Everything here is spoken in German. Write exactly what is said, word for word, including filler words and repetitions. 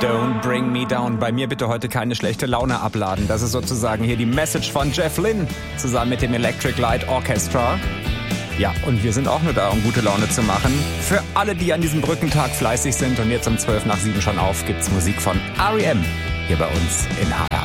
Don't bring me down. Bei mir bitte heute keine schlechte Laune abladen. Das ist sozusagen hier die Message von Jeff Lynne zusammen mit dem Electric Light Orchestra. Ja, und wir sind auch nur da, um gute Laune zu machen. Für alle, die an diesem Brückentag fleißig sind und jetzt um zwölf nach sieben schon auf, gibt's Musik von R E M hier bei uns in H